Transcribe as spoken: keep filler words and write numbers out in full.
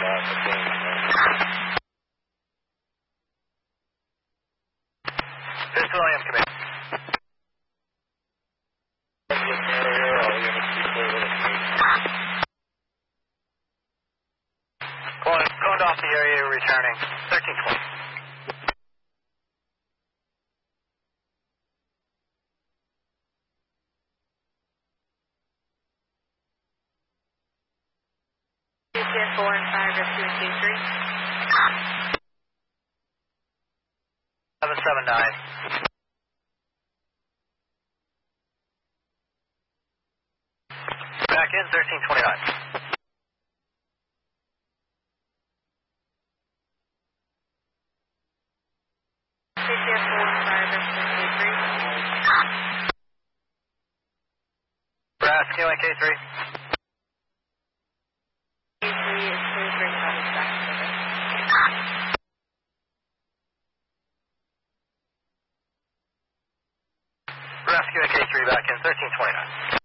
This is William, come in. Going, going off the area, returning. thirteen twenty. four and five, rescue K three. seven seven nine. Back in, thirteen twenty-nine. K T F four and five, rescue K three. Rescue K three. K three is clear for another back service. Rescue K three back in, thirteen twenty-nine.